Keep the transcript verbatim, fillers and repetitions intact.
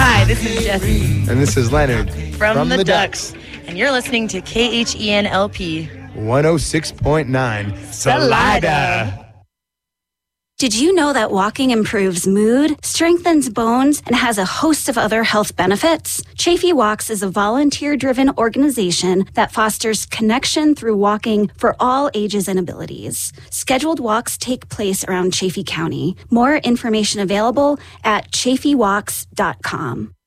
Hi, this is Jesse. And this is Leonard. From, From the, the Ducks. Ducks. And you're listening to K H E N L P. one oh six point nine. Salida. Did you know that walking improves mood, strengthens bones, and has a host of other health benefits? Chafee Walks is a volunteer-driven organization that fosters connection through walking for all ages and abilities. Scheduled walks take place around Chaffee County. More information available at chafee walks dot com.